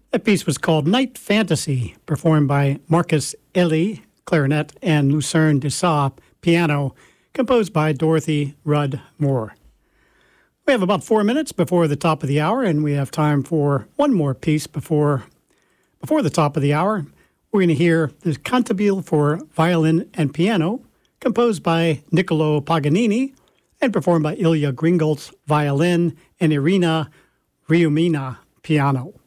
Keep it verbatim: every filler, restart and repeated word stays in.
That piece was called Night Fantasy, performed by Marcus Elie, clarinet, and Lucerne Dessau, piano, composed by Dorothy Rudd Moore. We have about four minutes before the top of the hour, and we have time for one more piece before, before the top of the hour. We're going to hear the Cantabile for violin and piano, composed by Niccolo Paganini, and performed by Ilya Gringolts, violin, and Irina Riumina, piano.